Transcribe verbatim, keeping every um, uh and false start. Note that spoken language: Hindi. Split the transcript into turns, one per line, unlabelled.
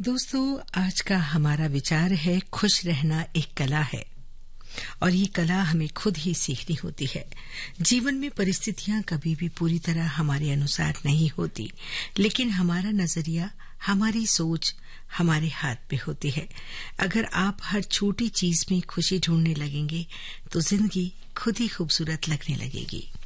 दोस्तों, आज का हमारा विचार है खुश रहना एक कला है और ये कला हमें खुद ही सीखनी होती है। जीवन में परिस्थितियां कभी भी पूरी तरह हमारे अनुसार नहीं होती, लेकिन हमारा नजरिया, हमारी सोच हमारे हाथ पे होती है। अगर आप हर छोटी चीज में खुशी ढूंढने लगेंगे तो जिंदगी खुद ही खूबसूरत लगने लगेगी।